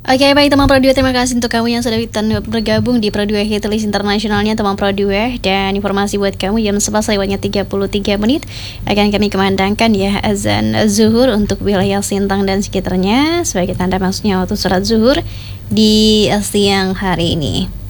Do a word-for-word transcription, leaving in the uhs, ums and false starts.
Oke, baik teman Pro dua, terima kasih untuk kamu yang sudah bergabung di Pro dua Hitlist Internasionalnya teman Pro dua. Dan informasi buat kamu jam sebelas lewatnya tiga puluh tiga menit akan kami kemandangkan ya azan zuhur untuk wilayah Sintang dan sekitarnya sebagai tanda masuknya waktu sholat zuhur di siang hari ini.